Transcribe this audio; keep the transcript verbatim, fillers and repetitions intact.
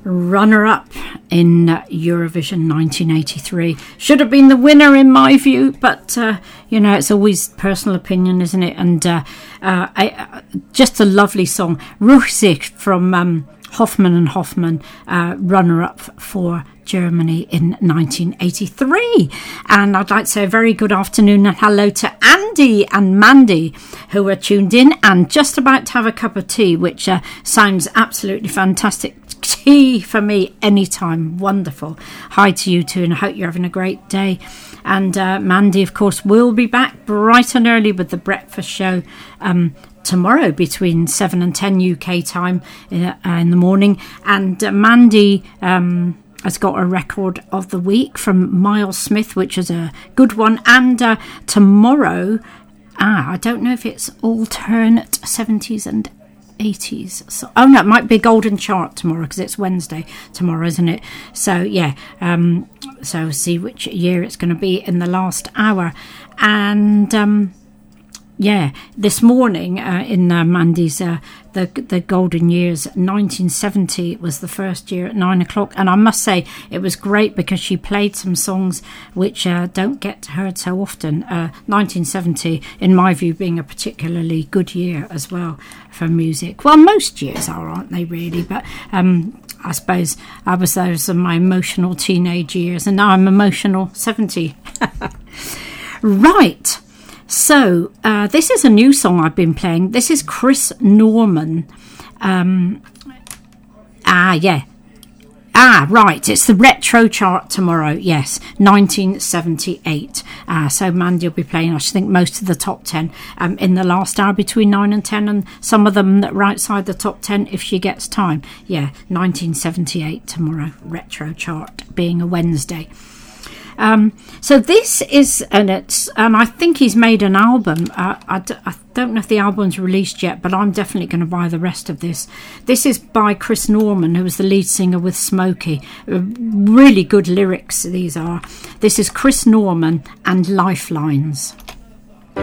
runner-up in uh, Eurovision nineteen eighty-three. Should have been the winner in my view, but uh, you know, it's always personal opinion, isn't it? And uh, uh, I, uh, just a lovely song. Ruhig from um, Hoffmann and Hoffmann, uh, runner-up for Germany in nineteen eighty-three. And I'd like to say a very good afternoon and hello to Andy and Mandy, who are tuned in and just about to have a cup of tea, which uh, sounds absolutely fantastic. Tea for me anytime. Wonderful. Hi to you too, and I hope you're having a great day. And uh, Mandy, of course, will be back bright and early with the breakfast show um, tomorrow between seven and ten U K time uh, in the morning. And uh, Mandy um, has got a record of the week from Miles Smith, which is a good one. And uh, tomorrow, ah, I don't know if it's alternate seventies and eighties. So, oh no, it might be a golden chart tomorrow because it's Wednesday tomorrow, isn't it? So yeah, um, so we'll see which year it's going to be in the last hour. And um, yeah, this morning uh, in uh, Mandy's uh, the the golden years, nineteen seventy was the first year at nine o'clock, and I must say it was great because she played some songs which uh, don't get heard so often. Uh, nineteen seventy, in my view, being a particularly good year as well for music. Well, most years are, aren't they, really? But um, I suppose I was those of my emotional teenage years, and now I'm emotional seventy. Right. So, uh, this is a new song I've been playing. This is Chris Norman. Um, ah, yeah. Ah, right. It's the retro chart tomorrow. Yes, nineteen seventy-eight. Uh, so, Mandy will be playing, I think, most of the top ten um, in the last hour between nine and ten, and some of them that are outside the top ten if she gets time. Yeah, nineteen seventy-eight tomorrow. Retro chart being a Wednesday. Um, so this is, and it's, and I think he's made an album. Uh, I, d- I don't know if the album's released yet, but I'm definitely going to buy the rest of this. This is by Chris Norman, who was the lead singer with Smokey. Uh, really good lyrics, these are. This is Chris Norman and Lifelines.